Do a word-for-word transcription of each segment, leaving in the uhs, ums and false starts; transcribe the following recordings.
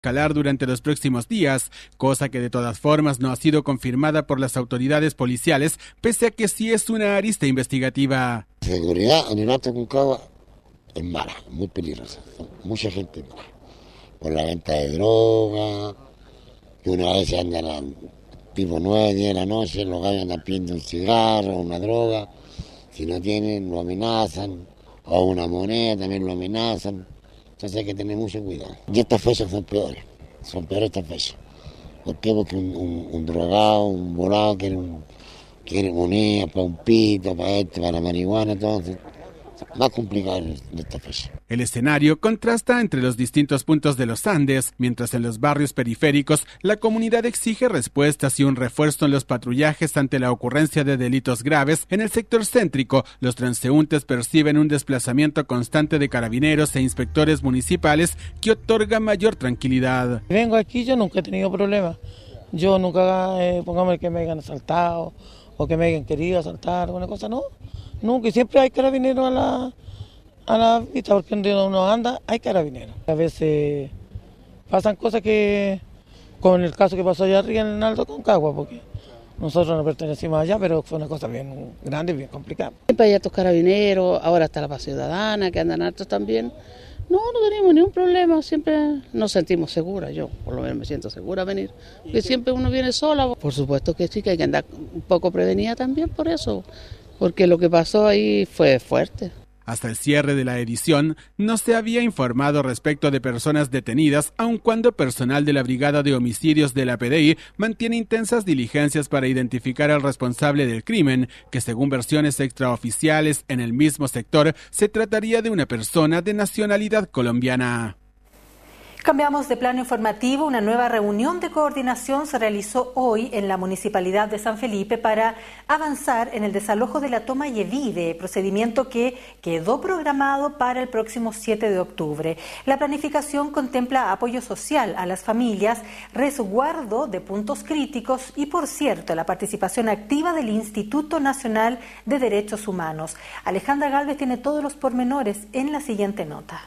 escalar durante los próximos días, cosa que de todas formas no ha sido confirmada por las autoridades policiales, pese a que sí es una arista investigativa. Seguridad en el Alto Aconcagua es mala, muy peligrosa, mucha gente mala, por la venta de droga, que una vez andan a tipo nueve, diez de la noche, los gallos andan pidiendo un cigarro, una droga, si no tienen lo amenazan, o una moneda también lo amenazan. Entonces hay que tener mucho cuidado. Y estas fechas son peores, son peores estas fechas. ¿Por qué? Porque un, un, un drogado, un volado quiere, un, quiere moneda para un pito, para esto, para la marihuana, entonces más complicado en esta fecha. El escenario contrasta entre los distintos puntos de los Andes, mientras en los barrios periféricos la comunidad exige respuestas y un refuerzo en los patrullajes ante la ocurrencia de delitos graves. En el sector céntrico, los transeúntes perciben un desplazamiento constante de carabineros e inspectores municipales que otorga mayor tranquilidad. Vengo aquí, yo nunca he tenido problemas. Yo nunca, eh, pongamos que me hayan asaltado o que me hayan querido asaltar, alguna cosa, no. Nunca, y siempre hay carabineros a la, a la vista, porque donde uno anda hay carabineros. A veces pasan cosas que, con el caso que pasó allá arriba en el Alto Aconcagua, porque nosotros no pertenecimos allá, pero fue una cosa bien grande y bien complicada. Siempre hay estos carabineros, ahora está la Paz Ciudadana, que andan hartos también. No, no tenemos ningún problema, siempre nos sentimos seguras, yo por lo menos me siento segura venir, porque siempre uno viene sola. Por supuesto que sí, que hay que andar un poco prevenida también por eso, porque lo que pasó ahí fue fuerte. Hasta el cierre de la edición, no se había informado respecto de personas detenidas, aun cuando personal de la Brigada de Homicidios de la P D I mantiene intensas diligencias para identificar al responsable del crimen, que según versiones extraoficiales en el mismo sector, se trataría de una persona de nacionalidad colombiana. Cambiamos de plano informativo. Una nueva reunión de coordinación se realizó hoy en la Municipalidad de San Felipe para avanzar en el desalojo de la toma Yevide, procedimiento que quedó programado para el próximo siete de octubre. La planificación contempla apoyo social a las familias, resguardo de puntos críticos y, por cierto, la participación activa del Instituto Nacional de Derechos Humanos. Alejandra Gálvez tiene todos los pormenores en la siguiente nota.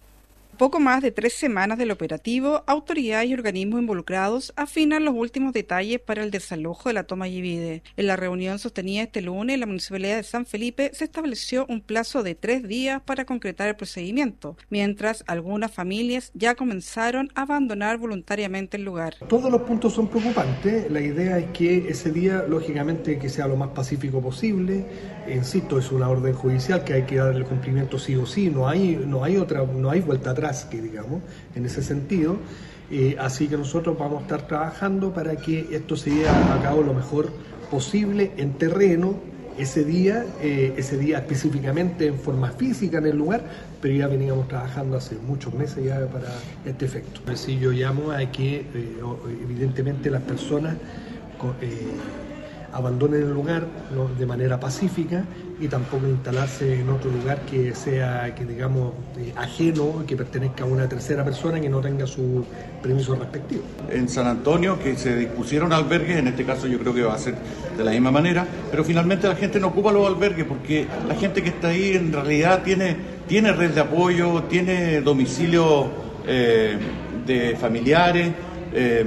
Poco más de tres semanas del operativo, autoridades y organismos involucrados afinan los últimos detalles para el desalojo de la toma Yevide. En la reunión sostenida este lunes en la Municipalidad de San Felipe se estableció un plazo de tres días para concretar el procedimiento, mientras algunas familias ya comenzaron a abandonar voluntariamente el lugar. Todos los puntos son preocupantes. La idea es que ese día, lógicamente, que sea lo más pacífico posible. Insisto, es una orden judicial que hay que darle cumplimiento sí o sí. No hay, no hay otra, no hay vuelta atrás, que digamos, en ese sentido, eh, así que nosotros vamos a estar trabajando para que esto se lleve a cabo lo mejor posible en terreno, ese día, eh, ese día específicamente en forma física en el lugar, pero ya veníamos trabajando hace muchos meses ya para este efecto. Así yo llamo a que eh, evidentemente las personas eh, abandonen el lugar, ¿no?, de manera pacífica, y tampoco instalarse en otro lugar que sea, que digamos, eh, ajeno, que pertenezca a una tercera persona que no tenga su permiso respectivo. En San Antonio, que se dispusieron albergues, en este caso yo creo que va a ser de la misma manera, pero finalmente la gente no ocupa los albergues porque la gente que está ahí en realidad tiene, tiene red de apoyo, tiene domicilio eh, de familiares eh,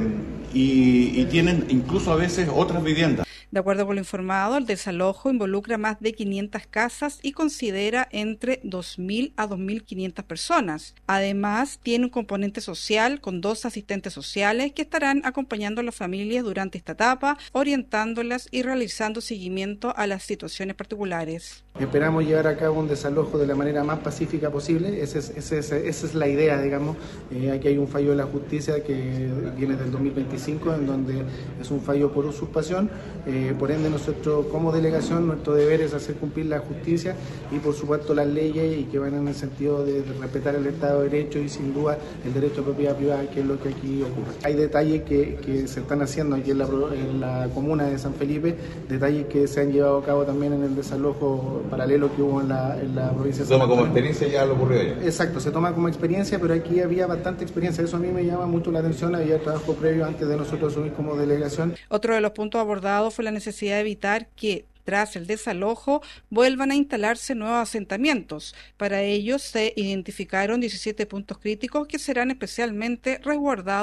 y, y tienen incluso a veces otras viviendas. De acuerdo con lo informado, el desalojo involucra más de quinientas casas y considera entre dos mil a dos mil quinientas personas. Además, tiene un componente social con dos asistentes sociales que estarán acompañando a las familias durante esta etapa, orientándolas y realizando seguimiento a las situaciones particulares. Esperamos llevar a cabo un desalojo de la manera más pacífica posible. Esa es, esa es, esa es la idea, digamos. Eh, aquí hay un fallo de la justicia que viene del dos mil veinticinco, en donde es un fallo por usurpación. Eh, Por ende, nosotros como delegación, nuestro deber es hacer cumplir la justicia y por supuesto las leyes, y que van en el sentido de respetar el Estado de Derecho y sin duda el derecho a propiedad privada, que es lo que aquí ocurre. Hay detalles que, que se están haciendo aquí en la, en la comuna de San Felipe, detalles que se han llevado a cabo también en el desalojo paralelo que hubo en la, en la provincia de San Antonio. Se toma como experiencia ya lo ocurrido allá. Exacto, se toma como experiencia, pero aquí había bastante experiencia. Eso a mí me llama mucho la atención, había trabajo previo antes de nosotros asumir como delegación. Otro de los puntos abordados fue la necesidad de evitar que tras el desalojo, vuelvan a instalarse nuevos asentamientos. Para ello se identificaron diecisiete puntos críticos que serán especialmente resguardados